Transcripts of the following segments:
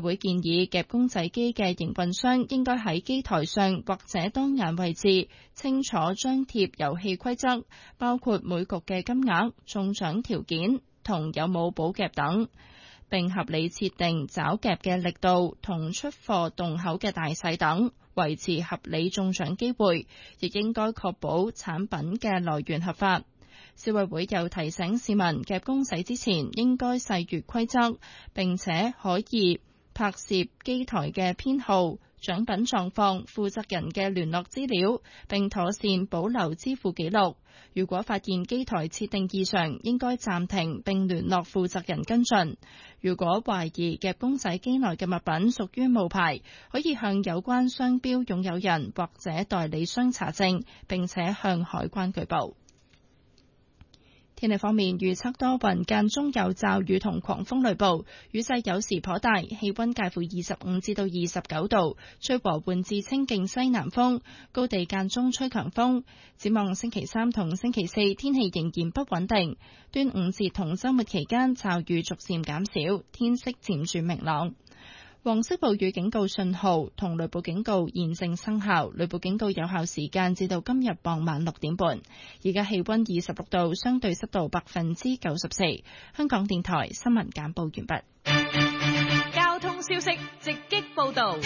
會建議夾公仔機嘅營運商應該喺機台上或者當眼位置清楚張貼遊戲規則，包括每局嘅金額、中獎條件同有冇補夾等，並合理設定找夾嘅力度同出貨洞口嘅大細等，維持合理中獎機會，亦應該確保產品嘅來源合法。消委會又提醒市民夾公仔之前應該細閱規則，並且可以拍攝機台嘅編號、獎品狀況、負責人嘅聯絡資料，並妥善保留支付記錄。如果發現機台設定異常，應該暫停並聯絡負責人跟進。如果懷疑夾公仔機內嘅物品屬於冒牌，可以向有關商標擁有人或者代理商查證，並且向海關舉報。天氣方面，預測多雲，間中有驟雨同狂風雷暴，雨勢有時頗大，氣溫介乎25至到29度，吹和緩至清勁西南風，高地間中吹強風。展望星期三同星期四，天氣仍然不穩定。端午節同週末期間，驟雨逐漸減少，天色漸轉明朗。黃色暴雨警告信號同雷暴警告現正生效，雷暴警告有效時間至到今日傍晚6點半。而家氣溫26度，相對濕度94%。香港電台新聞簡報完畢。 交通消息直擊報道。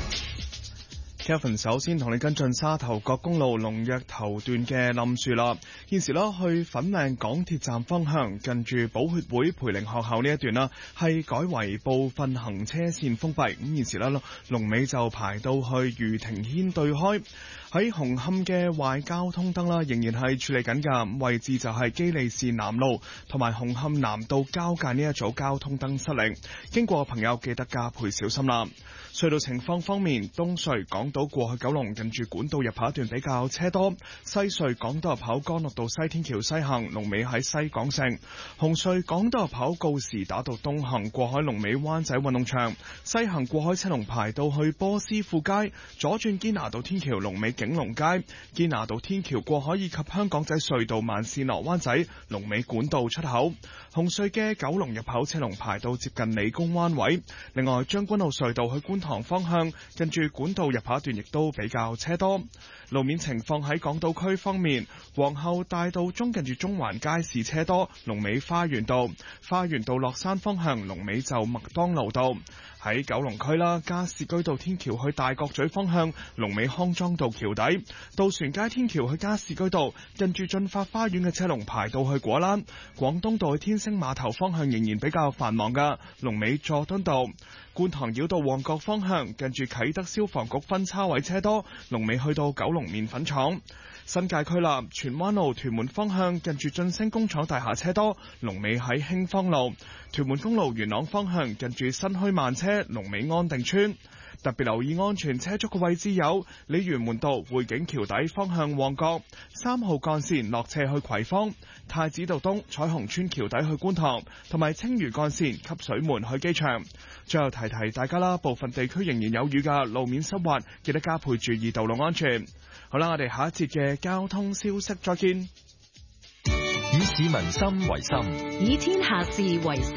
Kevin 首先同你跟進沙頭角公路龍躍頭段嘅冧樹啦。現時去粉嶺港鐵站方向，近住寶血會培靈學校呢一段啦，係改為部分行車線封閉。咁現時龍尾就排到去御庭軒對開。喺紅磡嘅壞交通燈啦，仍然係處理緊㗎，位置就係基利士南路同埋紅磡南道交界呢一組交通燈失靈，經過嘅朋友記得加倍小心啦。隧道情況方面，東隧港島過去九龍近住管道入口一段比較車多，西隧港島入口干諾道西天橋西行龍尾喺西港城，紅隧港島入口告士打道東行過海龍尾灣仔運動場，西行過海車龍排到去波斯富街，左轉堅拿道天橋龍尾景隆街，堅拿道天橋過海以及香港仔隧道慢線落灣仔龍尾管道出口，紅隧嘅九龍入口車龍排到接近理工灣位。另外將軍澳隧道去觀塘方向近住管道入口一段亦都比較車多。路面情況喺港島區方面，皇后大道中近住中環街市車多，龍尾花園道，花園道落山方向龍尾就麥當勞道。喺九龍區啦，加士居道天橋去大角咀方向龍尾康莊道橋底，渡船街天橋去加士居道近住駿發花園嘅車龍排到去果欄，廣東道去天星碼頭方向仍然比較繁忙噶，龍尾佐敦道，觀塘繞道旺角方向近住啟德消防局分叉位車多，龍尾去到九龍麵粉廠。新界區啦，荃灣路屯門方向近住晉升工廠大廈車多，龍尾喺興芳路；屯門公路元朗方向近住新墟慢車，龍尾安定村。特別留意安全車速嘅位置有鯉魚門道匯景橋底方向旺角，3號幹線落斜去葵芳，太子道東彩虹村橋底去觀塘，同埋青嶼幹線汲水門去機場。最後提提大家啦，部分地區仍然有雨㗎，路面濕滑，記得加倍注意道路安全。好啦，我哋下一節嘅交通消息再見。 以市民心為心， 以天下事為事。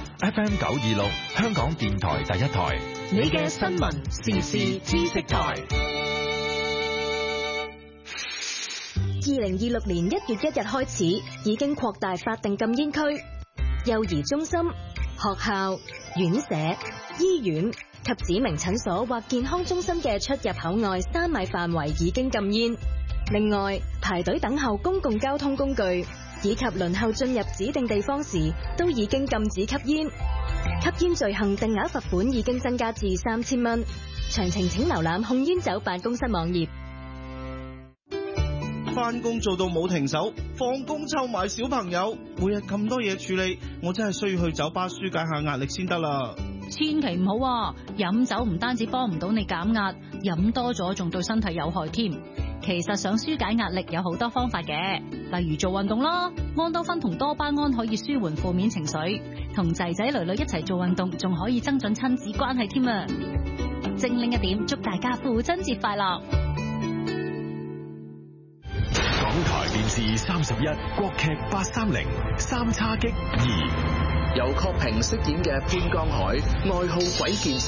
FM 926，香港電台第一台， 你嘅新聞時事知識台。 2026年1月1日開始，已經擴大法定禁煙區，幼兒中心、學校、院舍、醫院及指明診所或健康中心嘅出入口外3米範圍已經禁煙。另外，排隊等候公共交通工具以及輪候進入指定地方時，都已經禁止吸煙。吸煙罪行定額罰款已經增加至3000蚊。詳情請瀏覽控煙酒辦公室網頁。 返工做到冇停手，放工湊埋小朋友，每日咁多嘢處理，我真係需要去酒吧紓解下壓力先得啦。 千祈唔好啊，飲酒唔單止幫唔到你減壓，飲多咗仲對身體有害添。其實想紓解壓力有好多方法嘅，例如做運動啦，安多芬同多巴胺可以舒緩負面情緒，同仔仔女女一齊做運動仲可以增進親子關係添啊！精靈一點，祝大家父親節快樂！ 港台電視31國劇830三叉戟2， 由郝平飾演嘅潘江海，愛好鬼劍。